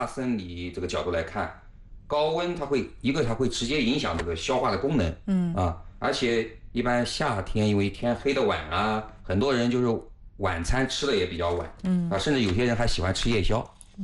生理这个角度来看，高温它会直接影响这个消化的功能，而且一般夏天因为天黑的晚啊，很多人就是晚餐吃的也比较晚，甚至有些人还喜欢吃夜宵，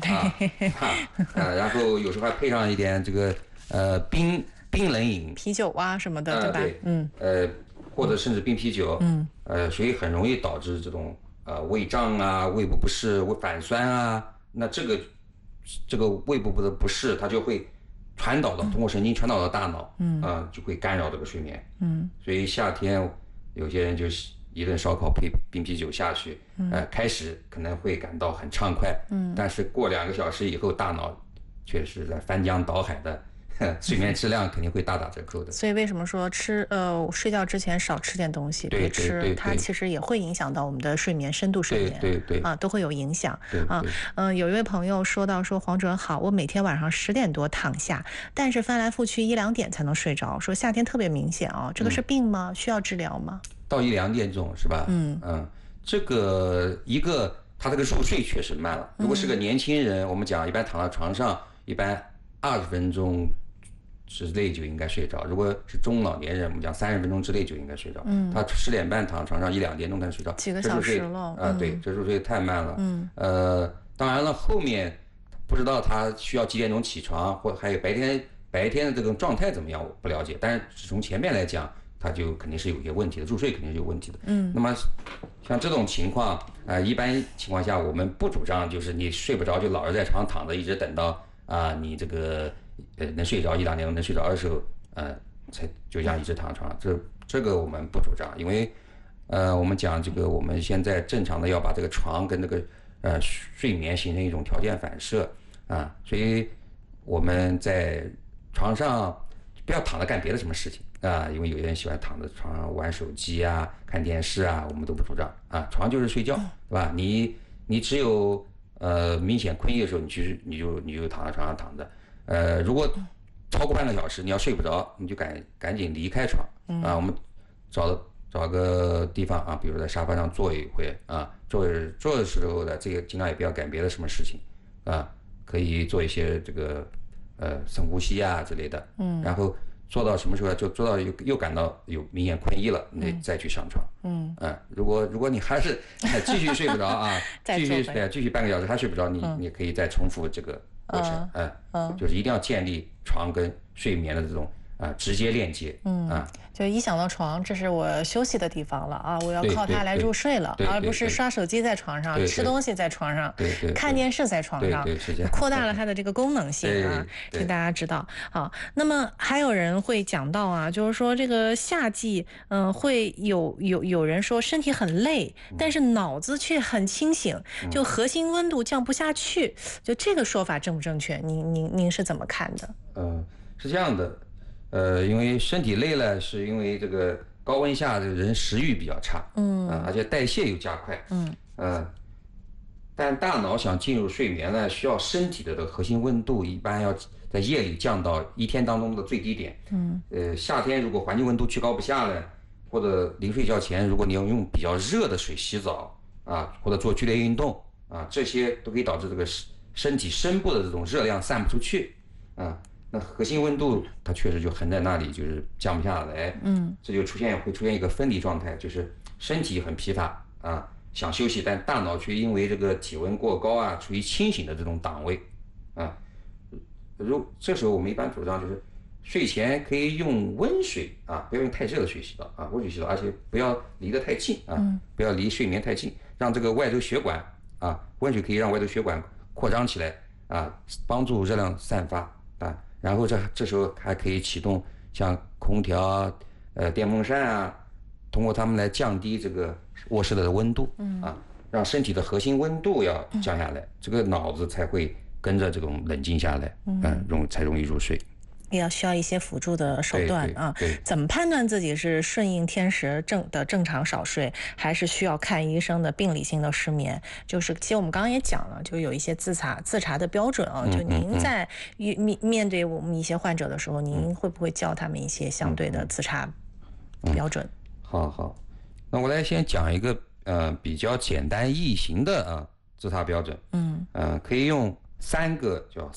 然后有时候还配上一点这个冰冷饮， 啤酒啊什么的，对吧？ 对，或者甚至冰啤酒，所以很容易导致这种胃胀啊、胃部不适、反酸啊，那这个胃部的不适，它就会通过神经传导到大脑，就会干扰这个睡眠，所以夏天有些人就是一顿烧烤配冰啤酒下去，开始可能会感到很畅快，但是过2个小时以后，大脑确实在翻江倒海的。睡眠质量肯定会大打折扣的， 所以为什么说睡觉之前少吃点东西，别吃，它其实也会影响到我们的睡眠深度睡眠， 对都会有影响有一位朋友说到说，黄主任好，我每天晚上10点多躺下，但是翻来覆去1、2点才能睡着，说夏天特别明显这个是病吗？需要治疗吗？ 到1、2点钟是吧？这个他这个入睡确实慢了。如果是个年轻人，我们讲一般躺在床上，一般20分钟之内就应该睡着。如果是中老年人，我们讲30分钟之内就应该睡着。他10点半躺床上1、2点钟才睡着， 几个小时了对，这入睡太慢了。当然了，后面不知道他需要几点钟起床，或还有白天的这种状态怎么样，我不了解。但是从前面来讲，他就肯定是有些问题的，入睡肯定是有问题的。那么像这种情况一般情况下我们不主张就是你睡不着就老是在床上躺着，一直等到你这个能睡着1、2点钟能睡着的时候才就这样一直躺床上，这个我们不主张，因为我们讲这个我们现在正常的要把这个床跟这个睡眠形成一种条件反射所以我们在床上不要躺着干别的什么事情因为有些人喜欢躺在床上玩手机看电视我们都不主张床就是睡觉，对吧？你只有明显困意的时候，你就躺在床上躺着，如果超过半个小时你要睡不着，你就赶紧离开床我们找个地方比如在沙发上坐一会坐的时候呢，这个尽量也不要干别的什么事情可以做一些这个深呼吸之类的，然后做到什么时候就做到又感到有明显困意了，你再去上床。如果你还是继续睡不着继续半个小时还睡不着，你可以再重复这个过程。就是一定要建立床跟睡眠的这种直接链接。 就一想到床，这是我休息的地方了我要靠它来入睡了，而不是刷手机在床上，吃东西在床上，看电视在床上，扩大了它的这个功能性请大家知道。好，那么还有人会讲到就是说这个夏季会有人说身体很累，但是脑子却很清醒，就核心温度降不下去，就这个说法正不正确？您是怎么看的？ 是这样的。因为身体累了，是因为这个高温下的人食欲比较差，而且代谢又加快，但大脑想进入睡眠呢，需要身体的这个核心温度一般要在夜里降到一天当中的最低点，夏天如果环境温度居高不下呢，或者临睡觉前如果你要用比较热的水洗澡或者做剧烈运动这些都可以导致这个身体深部的这种热量散不出去那核心温度它确实就横在那里，就是降不下来，这就会出现一个分离状态，就是身体很疲乏想休息，但大脑却因为这个体温过高处于清醒的这种档位这时候我们一般主张就是睡前可以用温水不要用太热的水洗澡温水洗澡，而且不要离得太近不要离睡眠太近，让这个外周血管温水可以让外周血管扩张起来帮助热量散发然后这时候还可以启动像空调电风扇通过它们来降低这个卧室的温度让身体的核心温度要降下来，这个脑子才会跟着这种冷静下来才容易入睡。 也要需要一些辅助的手段怎么判断自己是顺应天时正常少睡，还是需要看医生的病理性的失眠？就是其实我们刚刚也讲了，就有一些自查的标准就您在面对我们一些患者的时候，您会不会教他们一些相对的自查标准？ 好，那我来先讲一个比较简单易行的自查标准。可以用 3个叫